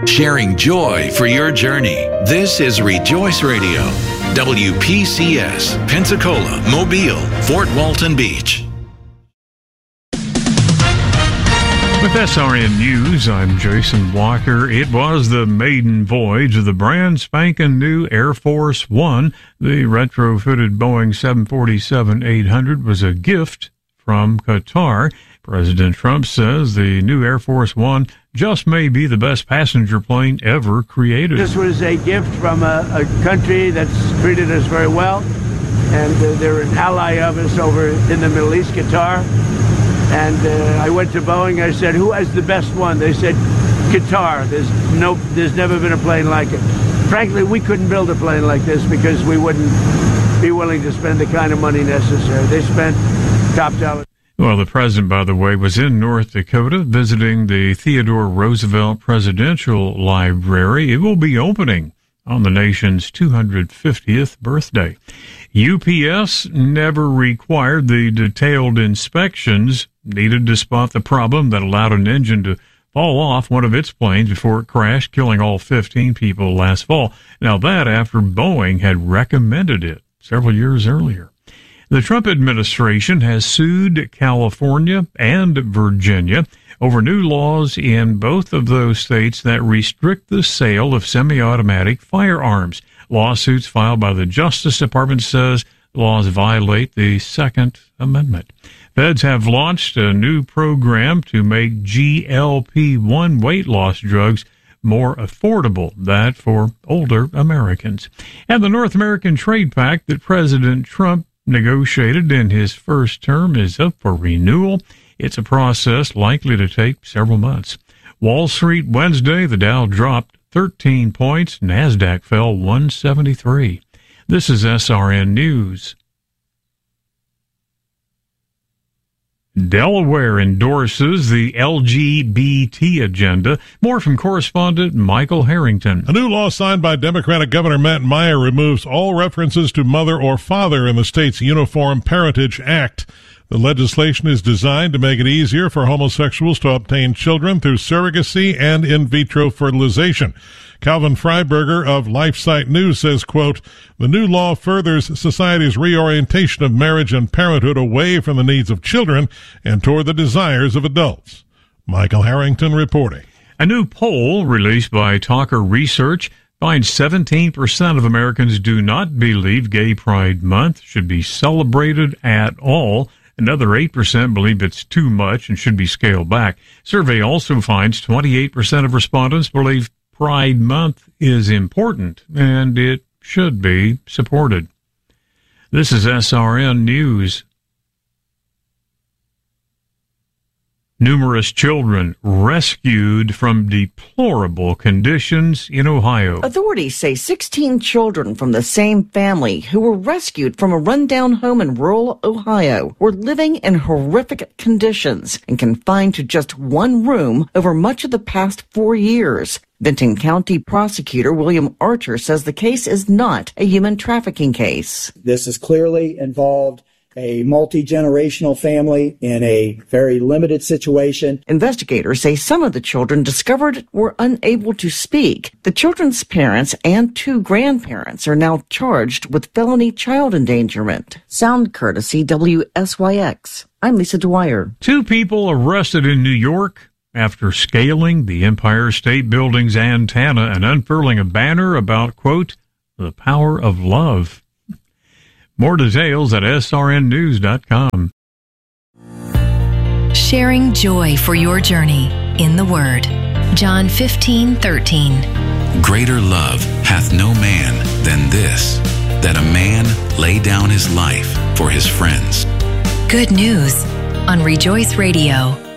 sharing joy for your journey. This is Rejoice Radio, WPCS, Pensacola, Mobile, Fort Walton Beach. With SRN News, I'm Jason Walker. It was the maiden voyage of the brand spanking new Air Force One. The retrofitted Boeing 747-800 was a gift from Qatar. President Trump says the new Air Force One just may be the best passenger plane ever created. This was a gift from a country that's treated us very well, and they're an ally of us over in the Middle East, Qatar. And I went to Boeing. I said, "Who has the best one?" They said, "Qatar." There's never been a plane like it. Frankly, we couldn't build a plane like this because we wouldn't be willing to spend the kind of money necessary. They spent top dollar. Well, the president, by the way, was in North Dakota visiting the Theodore Roosevelt Presidential Library. It will be opening on the nation's 250th birthday. UPS never required the detailed inspections needed to spot the problem that allowed an engine to fall off one of its planes before it crashed, killing all 15 people last fall. Now that after Boeing had recommended it several years earlier. The Trump administration has sued California and Virginia over new laws in both of those states that restrict the sale of semi-automatic firearms. Lawsuits filed by the Justice Department says laws violate the Second Amendment. Feds have launched a new program to make GLP-1 weight loss drugs more affordable, that for older Americans. And the North American Trade Pact that President Trump negotiated in his first term is up for renewal. It's a process likely to take several months. Wall Street Wednesday, the Dow dropped 13 points, NASDAQ fell 173. This is SRN News. Delaware endorses the LGBT agenda. More from correspondent Michael Harrington. A new law signed by Democratic Governor Matt Meyer removes all references to mother or father in the state's Uniform Parentage Act. The legislation is designed to make it easier for homosexuals to obtain children through surrogacy and in vitro fertilization. Calvin Freiberger of LifeSite News says, quote, "The new law furthers society's reorientation of marriage and parenthood away from the needs of children and toward the desires of adults." Michael Harrington reporting. A new poll released by Talker Research finds 17% of Americans do not believe Gay Pride Month should be celebrated at all. Another 8% believe it's too much and should be scaled back. Survey also finds 28% of respondents believe Pride Month is important and it should be supported. This is SRN News. Numerous children rescued from deplorable conditions in Ohio. Authorities say 16 children from the same family who were rescued from a rundown home in rural Ohio were living in horrific conditions and confined to just one room over much of the past 4 years. Benton County Prosecutor William Archer says the case is not a human trafficking case. This is clearly involved a multi-generational family in a very limited situation. Investigators say some of the children discovered were unable to speak. The children's parents and 2 grandparents are now charged with felony child endangerment. Sound courtesy WSYX. I'm Lisa Dwyer. 2 people arrested in New York after scaling the Empire State Building's antenna and unfurling a banner about, quote, the power of love. More details at srnnews.com. Sharing joy for your journey in the Word. John 15:13. Greater love hath no man than this, that a man lay down his life for his friends. Good news on Rejoice Radio.